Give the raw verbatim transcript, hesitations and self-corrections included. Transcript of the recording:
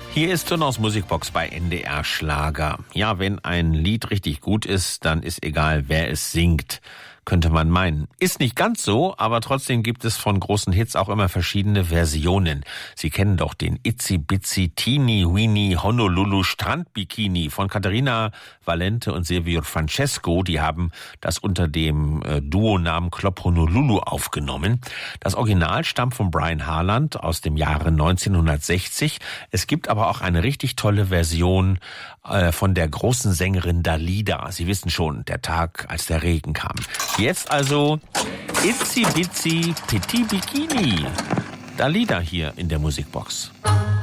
Hier ist Tön aus Musikbox bei N D R Schlager. Ja, wenn ein Lied richtig gut ist, dann ist egal, wer es singt, könnte man meinen. Ist nicht ganz so, aber trotzdem gibt es von großen Hits auch immer verschiedene Versionen. Sie kennen doch den Itzy Bitsy Teeny Weeny Honolulu Strandbikini von Caterina Valente und Silvio Francesco. Die haben das unter dem äh, Duonamen Club Honolulu aufgenommen. Das Original stammt von Brian Harland aus dem Jahre neunzehnhundertsechzig. Es gibt aber auch eine richtig tolle Version äh, von der großen Sängerin Dalida. Sie wissen schon, der Tag, als der Regen kam. Jetzt also Itzy Bitsy Petit Bikini. Dalida hier in der Musikbox.